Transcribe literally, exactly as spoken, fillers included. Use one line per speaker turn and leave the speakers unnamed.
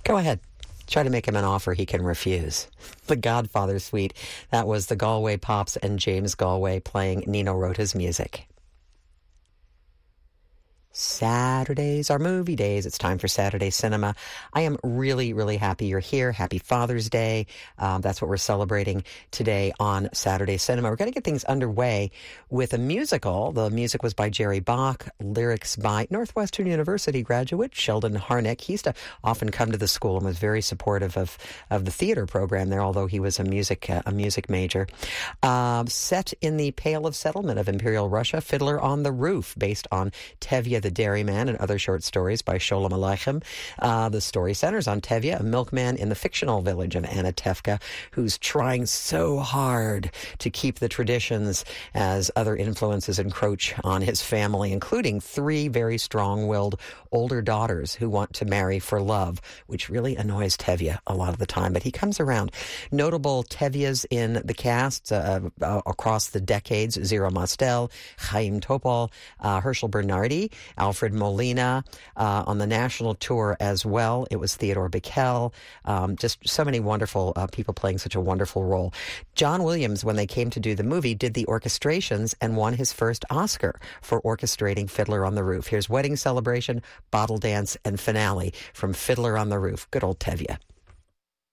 Go ahead. Try to make him an offer he can refuse. The Godfather Suite. That was the Galway Pops and James Galway playing Nino Rota's music. Saturdays are movie days. It's time for Saturday Cinema. I am really, really happy you're here. Happy Father's Day. Um, that's what we're celebrating today on Saturday Cinema. We're going to get things underway with a musical. The music was by Jerry Bach, lyrics by Northwestern University graduate Sheldon Harnick. He used to often come to the school and was very supportive of, of the theater program there, although he was a music uh, a music major. Um, set in the Pale of Settlement of Imperial Russia, Fiddler on the Roof, based on Tevye the Dairyman and other short stories by Sholem Aleichem. Uh, the story centers on Tevye, a milkman in the fictional village of Anatevka, who's trying so hard to keep the traditions as other influences encroach on his family, including three very strong-willed older daughters who want to marry for love, which really annoys Tevye a lot of the time, but he comes around. Notable Tevyes in the cast uh, uh, across the decades: Zero Mostel, Chaim Topol, uh, Herschel Bernardi, Alfred Molina, uh, on the national tour as well. It was Theodore Bickel. Um, just so many wonderful uh, people playing such a wonderful role. John Williams, when they came to do the movie, did the orchestrations and won his first Oscar for orchestrating Fiddler on the Roof. Here's Wedding Celebration, Bottle Dance, and Finale from Fiddler on the Roof. Good old Tevye.